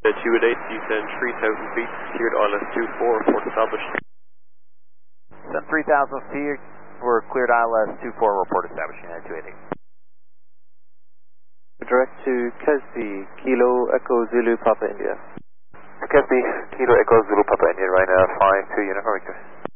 288, descend 3,000 feet, cleared ILS 24, report established. Descend 3,000 feet, we're cleared ILS 24, report established, United 288. Direct to Kesby, Kilo Echo Zulu Papa India. Kesby, Kilo Echo Zulu Papa India, right now, 5 to Uniform Victor.